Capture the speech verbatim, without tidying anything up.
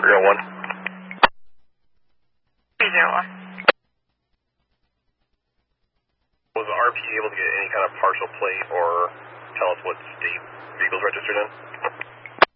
three oh one. three oh one. Was the R P able to get any kind of partial plate or tell us what state vehicle's registered in?